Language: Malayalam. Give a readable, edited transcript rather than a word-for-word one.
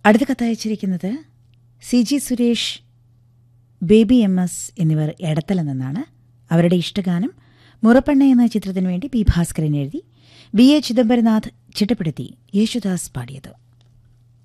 അടുത്ത കത്തയച്ചിരിക്കുന്നത് CG സുരേഷ്, ബേബി MS എന്നിവർ എടത്തല നിന്നാണ്. അവരുടെ ഇഷ്ടഗാനം മുറപ്പെണ്ണ എന്ന ചിത്രത്തിനു വേണ്ടി P. ഭാസ്കരൻ എഴുതി BA ചിദംബരനാഥ് ചിട്ടപ്പെടുത്തി യേശുദാസ് പാടിയത്.